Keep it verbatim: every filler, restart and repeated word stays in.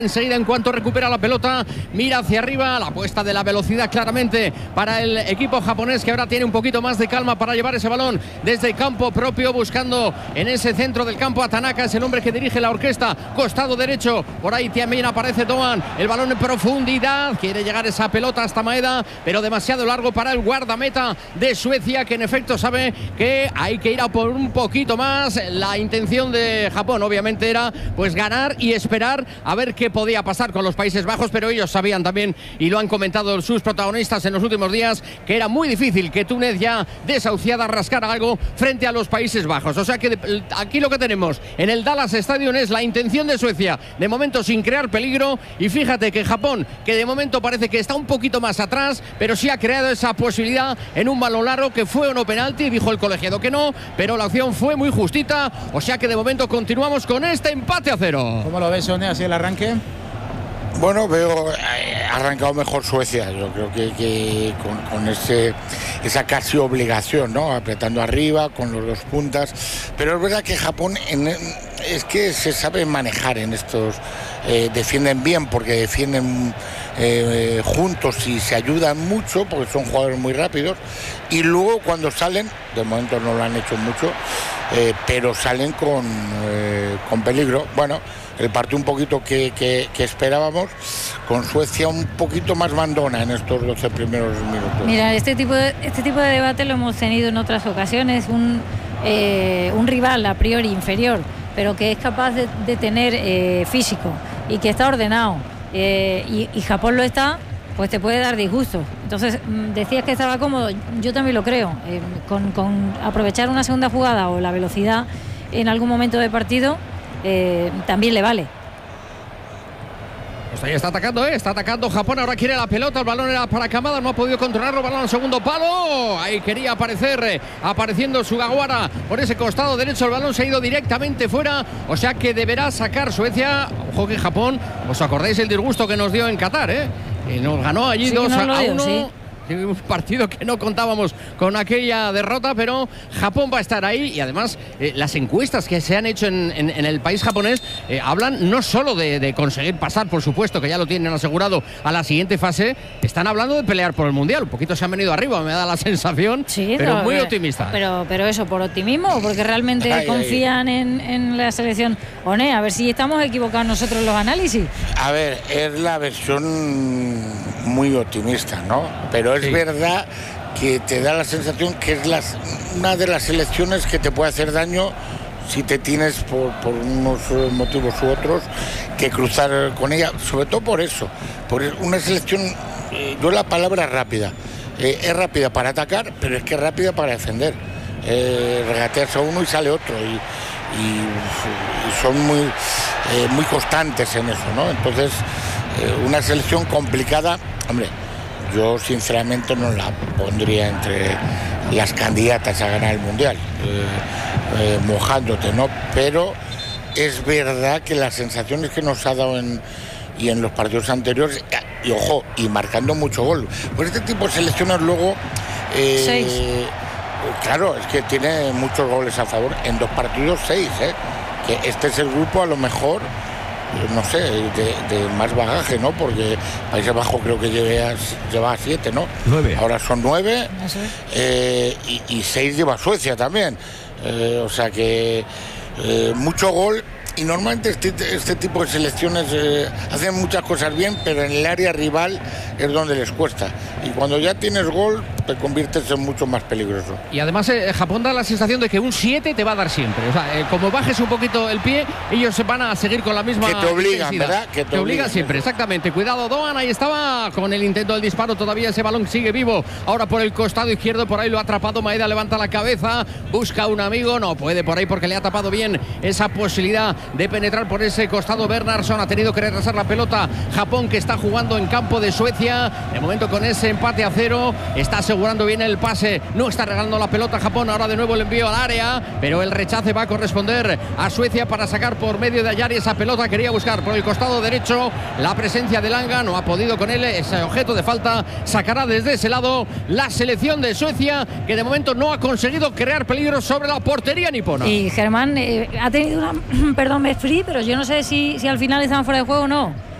Enseguida, en cuanto recupera la pelota, mira hacia arriba, la apuesta de la velocidad claramente para el equipo japonés, que ahora tiene un poquito más de calma para llevar ese balón desde campo propio, buscando en ese centro del campo a Tanaka, es el hombre que dirige la orquesta, costado derecho, por ahí también aparece Doan, el balón en profundidad, quiere llegar esa pelota hasta Maeda, pero demasiado largo para el guardameta de Suecia, que en efecto sabe que hay que ir a por un poquito más. La intención de Japón obviamente era pues ganar y esperar a ver qué podía pasar con los Países Bajos, pero ellos sabían también, y lo han comentado sus protagonistas en los últimos días, que era muy difícil que Túnez, ya desahuciada, rascara algo frente a los Países Bajos. O sea que de, aquí lo que tenemos en el Dallas Stadium es la intención de Suecia, de momento sin crear peligro, y fíjate que Japón, que de momento parece que está un poquito más atrás, pero sí ha creado esa posibilidad en un balón largo, que fue o no penalti, dijo el colegiado que no, pero la opción fue muy justita. O sea que de momento continuamos con este empate a cero. ¿Cómo lo ves, One, así el arranque? Bueno, veo eh, arrancado mejor Suecia. Yo creo que, que con, con ese, esa casi obligación, ¿no? Apretando arriba con los dos puntas. Pero es verdad que Japón en, es que se sabe manejar en estos. Eh, defienden bien porque defienden eh, juntos y se ayudan mucho porque son jugadores muy rápidos. Y luego cuando salen, de momento no lo han hecho mucho, eh, pero salen con, eh, con peligro. Bueno, el partido un poquito que, que, que esperábamos, con Suecia un poquito más mandona en estos doce primeros minutos. Mira, este tipo de, este tipo de debate lo hemos tenido en otras ocasiones. Un, eh, un rival a priori inferior, pero que es capaz de, de tener eh, físico y que está ordenado, eh, y, y Japón lo está, pues te puede dar disgusto. Entonces, decías que estaba cómodo, yo también lo creo. Eh, con, con aprovechar una segunda jugada o la velocidad en algún momento del partido, eh, también le vale. Pues ahí está atacando, ¿eh? Está atacando Japón, ahora quiere la pelota, el balón era para Kamada, no ha podido controlarlo, balón al segundo palo, ahí quería aparecer, eh, apareciendo Sugawara por ese costado derecho, el balón se ha ido directamente fuera, o sea que deberá sacar Suecia. Ojo que Japón, ¿os acordáis el disgusto que nos dio en Qatar, eh? Que nos ganó allí sí, dos no a dio, uno. Sí. Un partido que no contábamos con aquella derrota, pero Japón va a estar ahí. Y además eh, las encuestas que se han hecho en, en, en el país japonés eh, hablan no solo de, de conseguir pasar, por supuesto, que ya lo tienen asegurado, a la siguiente fase, están hablando de pelear por el Mundial. Un poquito se han venido arriba, me da la sensación, sí, pero no, muy pero, optimista. Pero, pero eso, ¿por optimismo o porque realmente ay, confían ay, en, en la selección? One, a ver si estamos equivocados nosotros en los análisis. A ver, es la versión muy optimista, ¿no? Pero es sí. verdad que te da la sensación que es las, una de las selecciones que te puede hacer daño si te tienes por, por unos motivos u otros que cruzar con ella, sobre todo por eso, por una selección, eh, yo la palabra rápida, eh, es rápida para atacar, pero es que es rápida para defender, eh, regatearse a uno y sale otro, y, y, y son muy, eh, muy constantes en eso, ¿no? Entonces, eh, una selección complicada, hombre, yo sinceramente no la pondría entre las candidatas a ganar el Mundial, eh, eh, mojándote, ¿no? Pero es verdad que las sensaciones que nos ha dado en, y en los partidos anteriores, y ojo, y marcando mucho gol. Pues este tipo de selecciones luego... Eh, seis. Claro, es que tiene muchos goles a favor. En dos partidos, seis, ¿eh? Que este es el grupo a lo mejor... no sé, de, de más bagaje, ¿no? Porque Países Bajos creo que lleva, lleva siete, ¿no? Nueve. Ahora son nueve, eh, y, y seis lleva Suecia también. Eh, o sea que eh, mucho gol. Y normalmente este, este tipo de selecciones eh, hacen muchas cosas bien, pero en el área rival es donde les cuesta. Y cuando ya tienes gol, te conviertes en mucho más peligroso. Y además eh, Japón da la sensación de que un siete te va a dar siempre. O sea, eh, como bajes un poquito el pie, ellos se van a seguir con la misma que te obligan, intensidad. ¿verdad? Que te, te obligan siempre, eso. Exactamente. Cuidado, Doan, ahí estaba con el intento del disparo. Todavía ese balón sigue vivo. Ahora por el costado izquierdo, por ahí lo ha atrapado Maeda, levanta la cabeza, busca un amigo, no puede por ahí porque le ha tapado bien esa posibilidad de penetrar por ese costado. Bernardsson ha tenido que retrasar la pelota. Japón, que está jugando en campo de Suecia, de momento con ese empate a cero, está asegurado asegurando bien el pase. No está regalando la pelota Japón. Ahora de nuevo el envío al área, pero el rechace va a corresponder a Suecia para sacar por medio de Ayari esa pelota. Quería buscar por el costado derecho la presencia de Langa, no ha podido con él, ese objeto de falta. Sacará desde ese lado la selección de Suecia, que de momento no ha conseguido crear peligro sobre la portería nipona. Y Germán eh, ha tenido una perdón, me free, pero yo no sé si, si al final estaban fuera de juego o no.